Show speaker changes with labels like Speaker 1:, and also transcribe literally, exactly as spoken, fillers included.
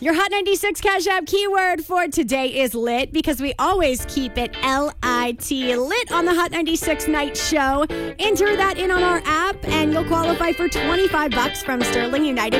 Speaker 1: Your Hot ninety-six Cash App keyword for today is lit because we always keep it L I T, lit on the Hot ninety-six Night Show. Enter that in on our app and you'll qualify for twenty-five bucks from Sterling United